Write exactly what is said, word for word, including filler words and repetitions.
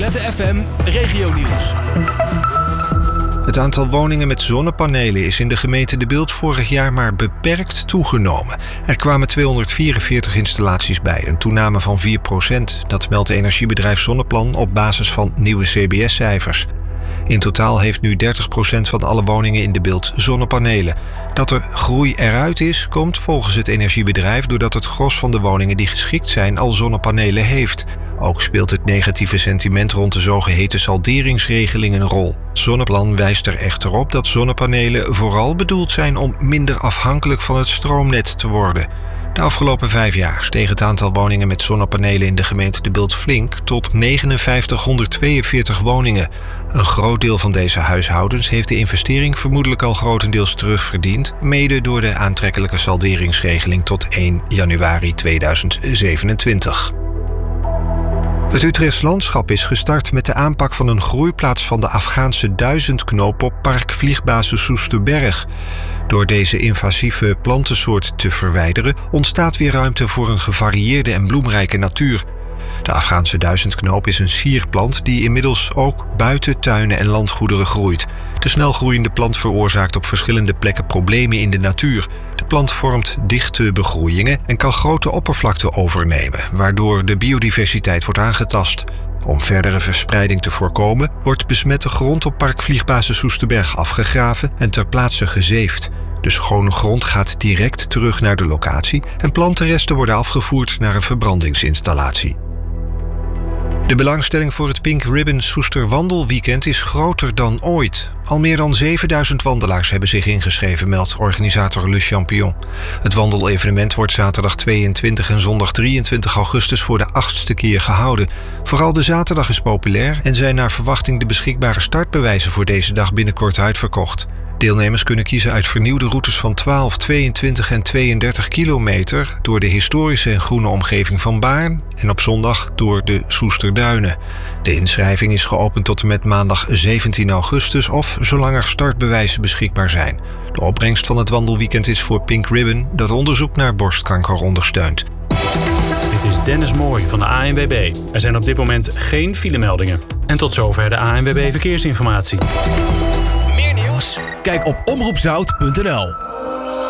Zette F M Regionieuws. Het aantal woningen met zonnepanelen is in de gemeente De Bilt vorig jaar maar beperkt toegenomen. Er kwamen tweehonderdvierenveertig installaties bij, een toename van vier procent. Dat meldt energiebedrijf Zonneplan op basis van nieuwe C B S-cijfers. In totaal heeft nu dertig procent van alle woningen in De Bilt zonnepanelen. Dat er groei eruit is, komt volgens het energiebedrijf doordat het gros van de woningen die geschikt zijn al zonnepanelen heeft. Ook speelt het negatieve sentiment rond de zogeheten salderingsregeling een rol. Zonneplan wijst er echter op dat zonnepanelen vooral bedoeld zijn om minder afhankelijk van het stroomnet te worden. De afgelopen vijf jaar steeg het aantal woningen met zonnepanelen in de gemeente De Bilt flink tot negenenvijftighonderdtweeënveertig woningen. Een groot deel van deze huishoudens heeft de investering vermoedelijk al grotendeels terugverdiend, mede door de aantrekkelijke salderingsregeling tot één januari tweeduizend zevenentwintig. Het Utrechts Landschap is gestart met de aanpak van een groeiplaats van de Afghaanse duizendknoop op Park Vliegbasis Soesterberg. Door deze invasieve plantensoort te verwijderen ontstaat weer ruimte voor een gevarieerde en bloemrijke natuur. De Afghaanse duizendknoop is een sierplant die inmiddels ook buiten tuinen en landgoederen groeit. De snelgroeiende plant veroorzaakt op verschillende plekken problemen in de natuur. De plant vormt dichte begroeiingen en kan grote oppervlakte overnemen, waardoor de biodiversiteit wordt aangetast. Om verdere verspreiding te voorkomen, wordt besmette grond op Park Vliegbasis Soesterberg afgegraven en ter plaatse gezeefd. De schone grond gaat direct terug naar de locatie en plantenresten worden afgevoerd naar een verbrandingsinstallatie. De belangstelling voor het Pink Ribbon Soester Wandelweekend is groter dan ooit. Al meer dan zevenduizend wandelaars hebben zich ingeschreven, meldt organisator Le Champion. Het wandelevenement wordt zaterdag tweeëntwintig en zondag drieëntwintig augustus voor de achtste keer gehouden. Vooral de zaterdag is populair en zijn naar verwachting de beschikbare startbewijzen voor deze dag binnenkort uitverkocht. Deelnemers kunnen kiezen uit vernieuwde routes van twaalf, tweeëntwintig en tweeëndertig kilometer door de historische en groene omgeving van Baarn en op zondag door de Soesterduinen. De inschrijving is geopend tot en met maandag zeventien augustus of zolang er startbewijzen beschikbaar zijn. De opbrengst van het wandelweekend is voor Pink Ribbon dat onderzoek naar borstkanker ondersteunt. Dit is Dennis Mooij van de A N W B. Er zijn op dit moment geen filemeldingen. En tot zover de A N W B Verkeersinformatie. Kijk op omroep zout punt n l.